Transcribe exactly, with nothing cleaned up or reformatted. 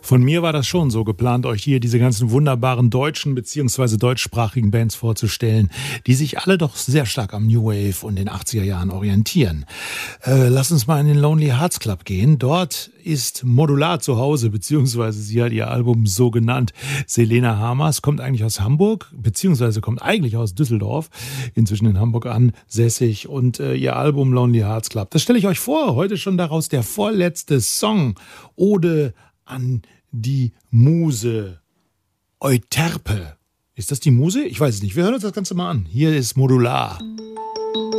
Von mir war das schon so geplant, euch hier diese ganzen wunderbaren deutschen bzw. deutschsprachigen Bands vorzustellen, die sich alle doch sehr stark am New Wave und den achtziger Jahren orientieren. Äh, lass uns mal in den Lonely Hearts Club gehen. Dort ist Modular zu Hause, beziehungsweise sie hat ihr Album so genannt. Selena Hamers kommt eigentlich aus Hamburg, beziehungsweise kommt eigentlich aus Düsseldorf, inzwischen in Hamburg ansässig, und äh, ihr Album Lonely Hearts Club. Das stelle ich euch vor, heute schon daraus der vorletzte Song, Ode an die Muse. Euterpe. Ist das die Muse? Ich weiß es nicht. Wir hören uns das Ganze mal an. Hier ist Modular.